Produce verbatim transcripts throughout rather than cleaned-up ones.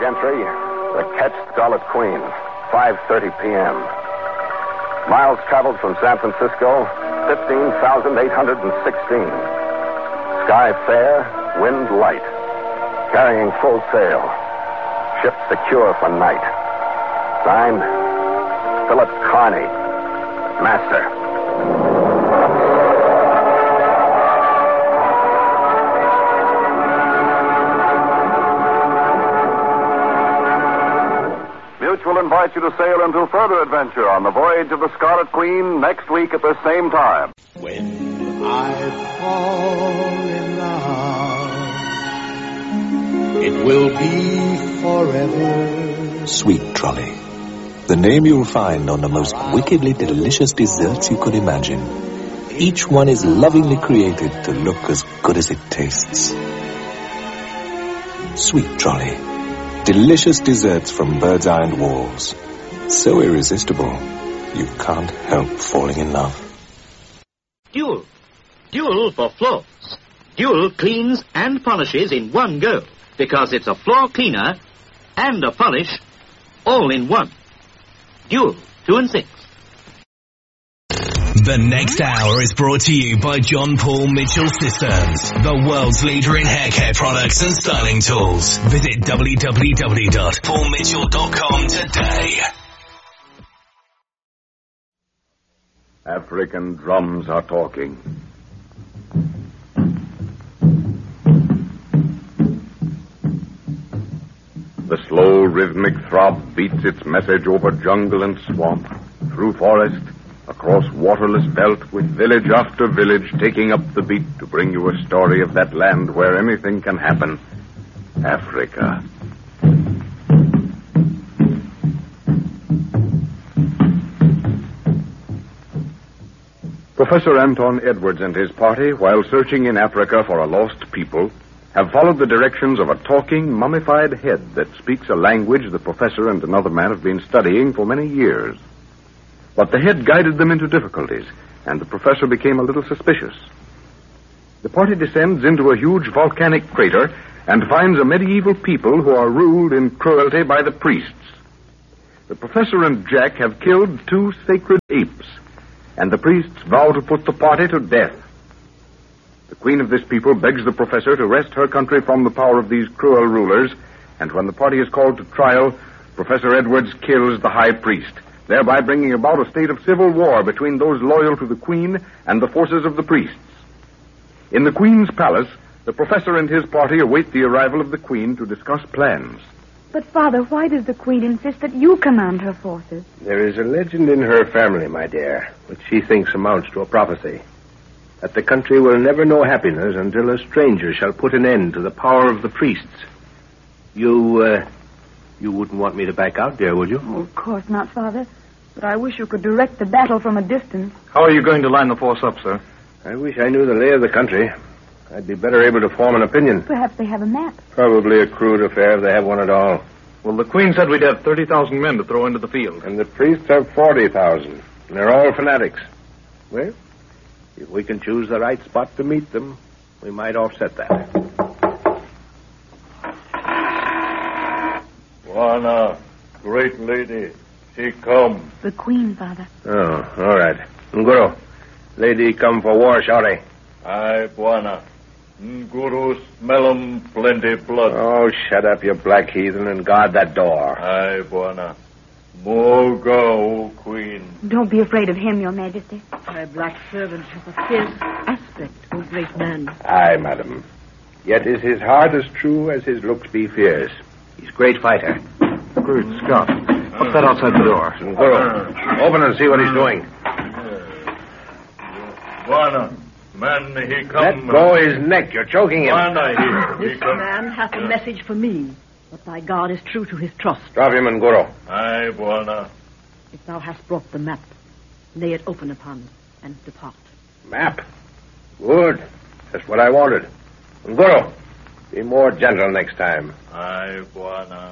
entry, the Ketch Scarlet Queen, five thirty p.m. Miles traveled from San Francisco, fifteen thousand eight hundred sixteen. Sky fair, wind light. Carrying full sail. Ship secure for night. Signed, Philip Carney, Master. Mutual invites you to sail into further adventure on the voyage of the Scarlet Queen next week at the same time. When I fall in love, it will be forever. Sweet Trolley. The name you'll find on the most wickedly delicious desserts you could imagine. Each one is lovingly created to look as good as it tastes. Sweet Trolley. Delicious desserts from Bird's Eye and Walls. So irresistible, you can't help falling in love. Dual. Dual for floors. Dual cleans and polishes in one go, because it's a floor cleaner and a polish all in one. Dual, two and six. The next hour is brought to you by John Paul Mitchell Systems, the world's leader in hair care products and styling tools. Visit w w w dot paul mitchell dot com today. African drums are talking. The slow rhythmic throb beats its message over jungle and swamp, through forest, across waterless belt, with village after village taking up the beat to bring you a story of that land where anything can happen. Africa. Professor Anton Edwards and his party, while searching in Africa for a lost people, have followed the directions of a talking, mummified head that speaks a language the professor and another man have been studying for many years. But the head guided them into difficulties, and the professor became a little suspicious. The party descends into a huge volcanic crater and finds a medieval people who are ruled in cruelty by the priests. The professor and Jack have killed two sacred apes, and the priests vow to put the party to death. The queen of this people begs the professor to wrest her country from the power of these cruel rulers, and when the party is called to trial, Professor Edwards kills the high priest, thereby bringing about a state of civil war between those loyal to the queen and the forces of the priests. In the queen's palace, the professor and his party await the arrival of the queen to discuss plans. But, Father, why does the queen insist that you command her forces? There is a legend in her family, my dear, which she thinks amounts to a prophecy. That the country will never know happiness until a stranger shall put an end to the power of the priests. You, uh, you wouldn't want me to back out, dear, would you? Oh, of course not, Father. But I wish you could direct the battle from a distance. How are you going to line the force up, sir? I wish I knew the lay of the country. I'd be better able to form an opinion. Perhaps they have a map. Probably a crude affair if they have one at all. Well, the Queen said we'd have thirty thousand men to throw into the field. And the priests have forty thousand. And they're all fanatics. Well, if we can choose the right spot to meet them, we might offset that. Juana, great lady, she come. The Queen, Father. Oh, all right. Nguru, lady come for war, shouty. Aye, Buana. Nguru smell 'em plenty blood. Oh, shut up, you black heathen, and guard that door. Aye, Buana. Moga, O Queen. Don't be afraid of him, Your Majesty. My black servant has a fierce aspect, O great man. Aye, madam. Yet is his heart as true as his looks be fierce. He's a great fighter. Great Scott. What's that outside the door? Nguru, open and see what he's doing. Buana, man, he come. Let go his neck. You're choking him. Buana, he, he This come. man hath a message for me, but thy God is true to his trust. Drop him, Nguru. Aye, Buana. If thou hast brought the map, lay it open upon and depart. Map? Good. That's what I wanted. Nguru, be more gentle next time. Aye, Buana.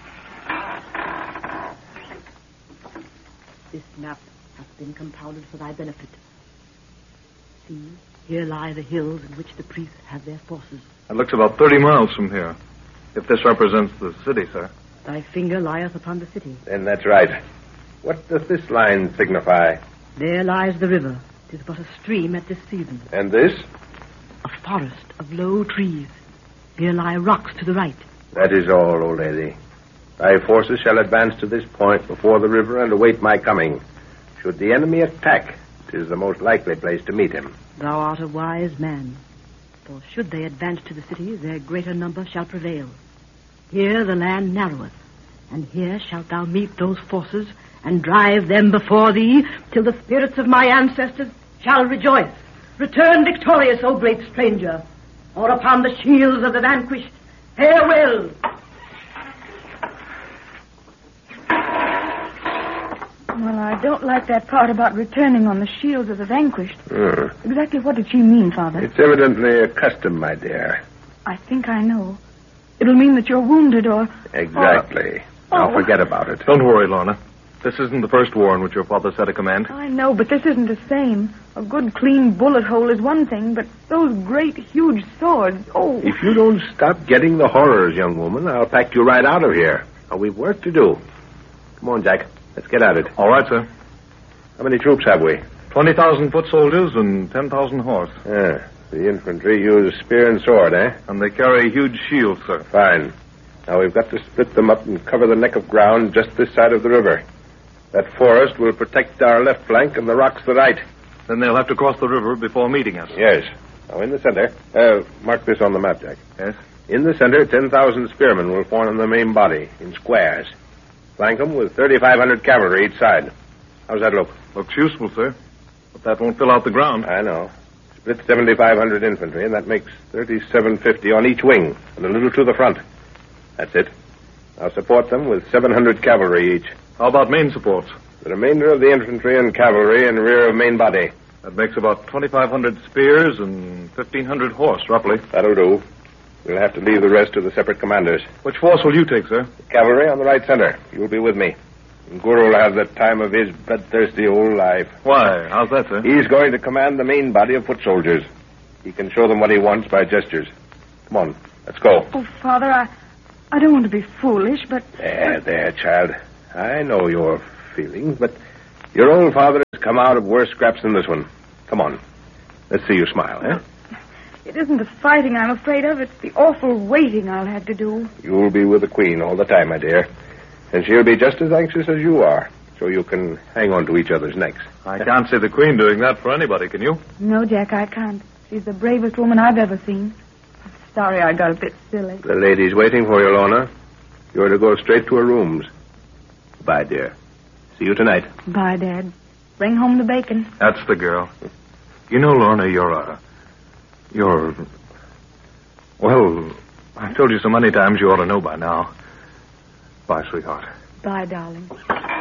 This map hath been compounded for thy benefit. See, here lie the hills in which the priests have their forces. It looks about thirty miles from here. If this represents the city, sir. Thy finger lieth upon the city. Then that's right. What doth this line signify? There lies the river. It is but a stream at this season. And this? A forest of low trees. Here lie rocks to the right. That is all, old lady. Thy forces shall advance to this point before the river and await my coming. Should the enemy attack, 'tis the most likely place to meet him. Thou art a wise man. For should they advance to the city, their greater number shall prevail. Here the land narroweth, and here shalt thou meet those forces and drive them before thee till the spirits of my ancestors shall rejoice. Return victorious, O great stranger, or upon the shields of the vanquished, farewell. Well, I don't like that part about returning on the shields of the vanquished. Hmm. Exactly what did she mean, Father? It's evidently a custom, my dear. I think I know. It'll mean that you're wounded or... Exactly. Or... Now Oh. forget about it. Don't worry, Lorna. This isn't the first war in which your father set a command. I know, but this isn't the same. A good, clean bullet hole is one thing, but those great, huge swords, oh... If you don't stop getting the horrors, young woman, I'll pack you right out of here. Now, we've work to do. Come on, Jack. Let's get at it. All right, sir. How many troops have we? twenty thousand foot soldiers and ten thousand horse. Yeah. The infantry use spear and sword, eh? And they carry huge shields, sir. Fine. Now, we've got to split them up and cover the neck of ground just this side of the river. That forest will protect our left flank and the rocks the right. Then they'll have to cross the river before meeting us. Yes. Now, in the center, uh, mark this on the map, Jack. Yes? In the center, ten thousand spearmen will form the main body in squares. Flank them with thirty-five hundred cavalry each side. How's that look? Looks useful, sir. But that won't fill out the ground. I know. Split seventy-five hundred infantry, and that makes thirty-seven fifty on each wing, and a little to the front. That's it. I'll support them with seven hundred cavalry each. How about main supports? The remainder of the infantry and cavalry in rear of main body. That makes about twenty-five hundred spears and fifteen hundred horse, roughly. That'll do. We'll have to leave the rest to the separate commanders. Which force will you take, sir? The cavalry on the right center. You'll be with me. And Guru will have the time of his bloodthirsty old life. Why? How's that, sir? He's going to command the main body of foot soldiers. He can show them what he wants by gestures. Come on, let's go. Oh, Father, I... I don't want to be foolish, but... There, there, child. I know your feelings, but your old father has come out of worse scraps than this one. Come on. Let's see you smile, eh? It isn't the fighting I'm afraid of. It's the awful waiting I'll have to do. You'll be with the Queen all the time, my dear. And she'll be just as anxious as you are, so you can hang on to each other's necks. I can't see the Queen doing that for anybody, can you? No, Jack, I can't. She's the bravest woman I've ever seen. I'm sorry I got a bit silly. The lady's waiting for you, Lorna. You're to go straight to her rooms. Bye, dear. See you tonight. Bye, Dad. Bring home the bacon. That's the girl. You know, Lorna, you're a... You're... Well, I've told you so many times you ought to know by now. Bye, sweetheart. Bye, darling.